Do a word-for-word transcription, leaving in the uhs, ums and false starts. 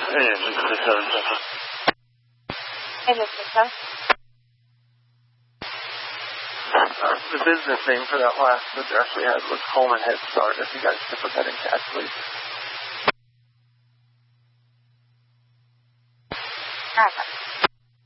Hey, Mister Sarasota. Hey, Mister Sun. Uh, the business name for that last address we had was Coleman Head Start. If you guys could put that in cash, please. All right.